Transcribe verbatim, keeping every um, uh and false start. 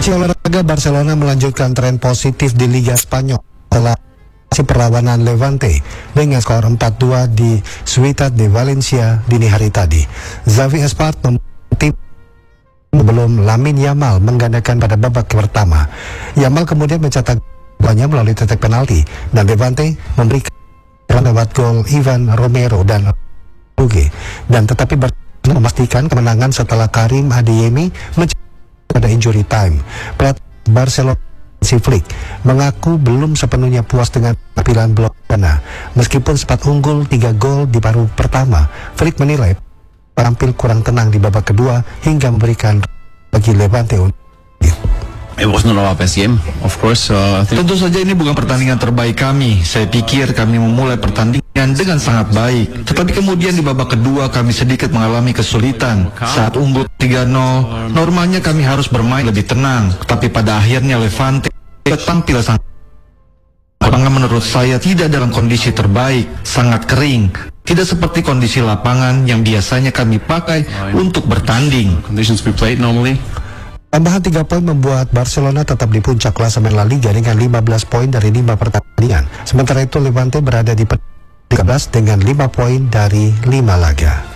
Pecinta olahraga, Barcelona melanjutkan tren positif di Liga Spanyol setelah perlawanan Levante dengan skor empat dua di Ciutat de Valencia dini hari tadi. Xavi Espart tim sebelum Lamine Yamal menggandakan pada babak pertama. Yamal kemudian mencetak golnya melalui titik penalti dan Levante memberikan lewat gol Ivan Romero dan Ruge, dan tetapi Barcelona memastikan kemenangan setelah Karim Adeyemi mencetak pada injury time. Pelatih Barcelona Flick mengaku belum sepenuhnya puas dengan tampilan Blaugrana. Meskipun sempat unggul tiga gol di paruh pertama, Flick menilai tampil kurang tenang di babak kedua hingga memberikan bagi Levante untuk It was not our best game, of course. Uh, Tentu saja ini bukan pertandingan terbaik kami. Saya pikir kami memulai pertandingan dengan sangat baik. Tetapi kemudian di babak kedua kami sedikit mengalami kesulitan. Saat unggul tiga nol, normalnya kami harus bermain lebih tenang. Tapi pada akhirnya Levante tampil sangat. Lapangan menurut saya tidak dalam kondisi terbaik, sangat kering. Tidak seperti kondisi lapangan yang biasanya kami pakai untuk bertanding. Conditions we played normally. Tambahan tiga poin membuat Barcelona tetap di puncak klasemen La Liga dengan lima belas poin dari lima pertandingan. Sementara itu Levante berada di tiga belas dengan lima poin dari lima laga.